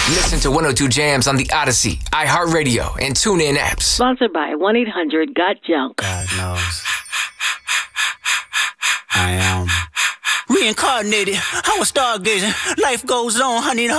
Listen to 102 Jams on the Odyssey, iHeartRadio, and TuneIn apps. Sponsored by 1-800-GOT-JUNK. God knows. I am reincarnated. I was stargazing. Life goes on, honey.